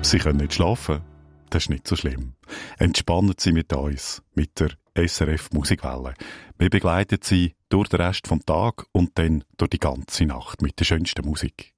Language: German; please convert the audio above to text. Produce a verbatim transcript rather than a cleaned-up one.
Sie können nicht schlafen? Das ist nicht so schlimm. Entspannen Sie mit uns, mit der S R F Musikwelle. Wir begleiten Sie durch den Rest vom Tag und dann durch die ganze Nacht mit der schönsten Musik.